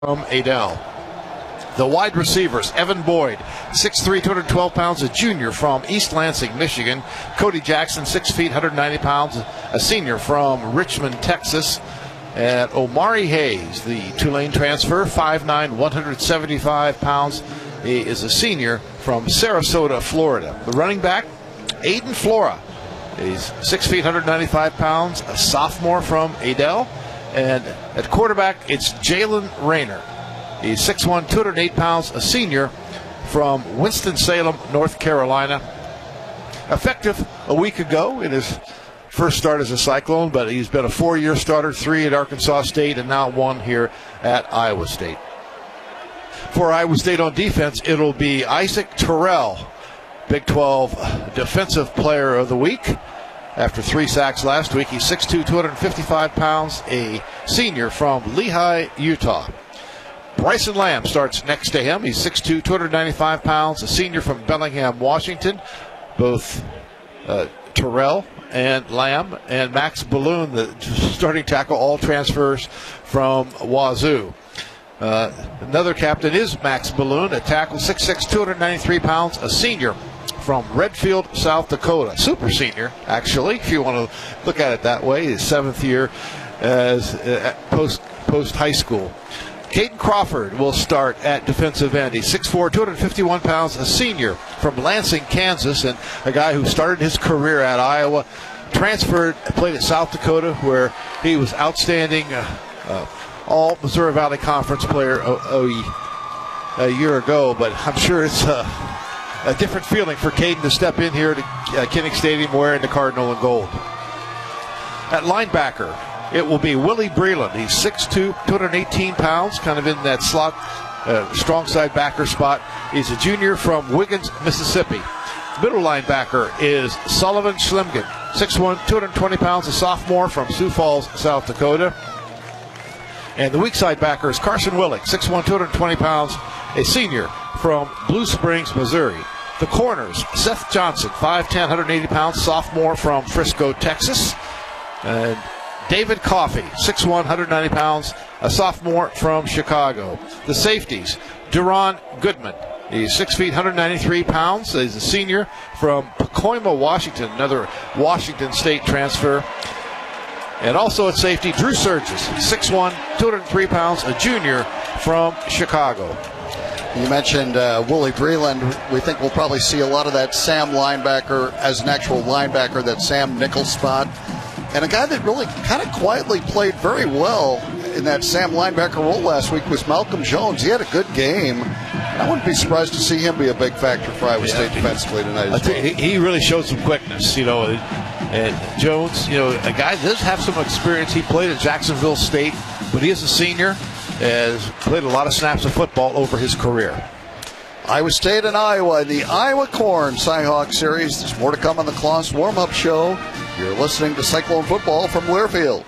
from Adel. The wide receivers, Evan Boyd, 6'3", 212 pounds, a junior from East Lansing, Michigan. Cody Jackson, 6 feet, 190 pounds, a senior from Richmond, Texas. And Omari Hayes, the Tulane transfer, 5'9", 175 pounds. He is a senior from Sarasota, Florida. The running back, Aiden Flora. He's 6 feet, 195 pounds, a sophomore from Adel. And at quarterback, it's Jalen Rayner. He's 6'1", 208 pounds, a senior from Winston-Salem, North Carolina. Effective a week ago in his first start as a Cyclone, but he's been a 4-year starter, 3 at Arkansas State, and now 1 here at Iowa State. For Iowa State on defense, it'll be Isaac Terrell, Big 12 Defensive Player of the Week. After 3 sacks last week, he's 6'2", 255 pounds, a senior from Lehigh, Utah. Bryson Lamb starts next to him. He's 6'2", 295 pounds, a senior from Bellingham, Washington. Both Terrell and Lamb and Max Balloon, the starting tackle, all transfers from Wazoo. Another captain is Max Balloon, a tackle, 6'6", 293 pounds, a senior from Redfield, South Dakota. Super senior, actually, if you want to look at it that way. His 7th year as post high school. Caden Crawford will start at defensive end. He's 6'4", 251 pounds, a senior from Lansing, Kansas, and a guy who started his career at Iowa, transferred, played at South Dakota, where he was outstanding all Missouri Valley Conference player a year ago. But I'm sure it's a different feeling for Caden to step in here to Kinnick Stadium wearing the Cardinal and gold. At linebacker, it will be Willie Breland. He's 6'2", 218 pounds, kind of in that slot, strong side backer spot. He's a junior from Wiggins, Mississippi. Middle linebacker is Sullivan Schlimgen, 6'1", 220 pounds, a sophomore from Sioux Falls, South Dakota. And the weak side backer is Carson Willick, 6'1", 220 pounds, a senior from Blue Springs, Missouri. The corners, Seth Johnson, 5'10", 180 pounds, sophomore from Frisco, Texas. And David Coffey, 6'1", 190 pounds, a sophomore from Chicago. The safeties, Duron Goodman. He's 6 feet, 193 pounds. He's a senior from Pacoima, Washington, another Washington State transfer. And also at safety, Drew Surges, 6'1", 203 pounds, a junior from Chicago. You mentioned Willie Breland. We think we'll probably see a lot of that Sam linebacker as an actual linebacker, that Sam nickel spot. And a guy that really kind of quietly played very well in that Sam linebacker role last week was Malcolm Jones. He had a good game. I wouldn't be surprised to see him be a big factor for Iowa State defensively tonight as well. He really showed some quickness, And Jones, a guy that does have some experience. He played at Jacksonville State, but he is a senior, has played a lot of snaps of football over his career. Iowa State and Iowa in the Iowa Corn Cyhawk Series. There's more to come on the Claus Warm-Up Show. You're listening to Cyclone Football from Learfield.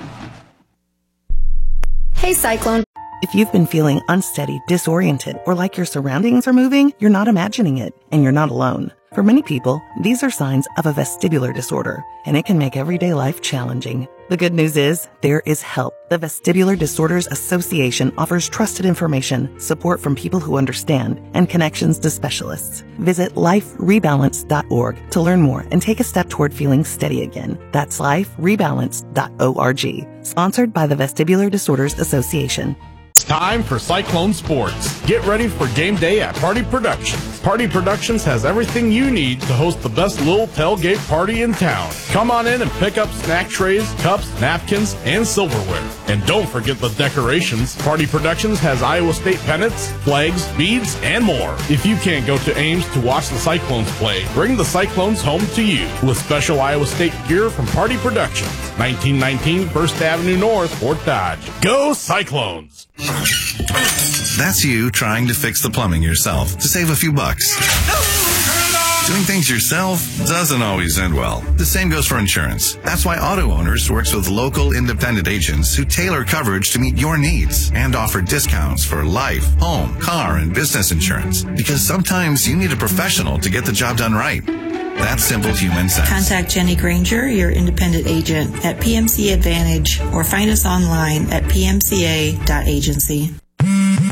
Hey, Cyclone. If you've been feeling unsteady, disoriented, or like your surroundings are moving, you're not imagining it, and you're not alone. For many people, these are signs of a vestibular disorder, and it can make everyday life challenging. The good news is, there is help. The Vestibular Disorders Association offers trusted information, support from people who understand, and connections to specialists. Visit liferebalance.org to learn more and take a step toward feeling steady again. That's liferebalance.org. Sponsored by the Vestibular Disorders Association. It's time for Cyclone Sports. Get ready for game day at Party Productions. Party Productions has everything you need to host the best little tailgate party in town. Come on in and pick up snack trays, cups, napkins, and silverware. And don't forget the decorations. Party Productions has Iowa State pennants, flags, beads, and more. If you can't go to Ames to watch the Cyclones play, bring the Cyclones home to you with special Iowa State gear from Party Productions. 1919 First Avenue North, Fort Dodge. Go Cyclones! That's you trying to fix the plumbing yourself to save a few bucks. Doing things yourself doesn't always end well. The same goes for insurance. That's why Auto Owners works with local independent agents who tailor coverage to meet your needs and offer discounts for life, home, car, and business insurance. Because sometimes you need a professional to get the job done right. That's simple human sense. Contact Jenny Granger, your independent agent, at PMC Advantage, or find us online at pmca.agency.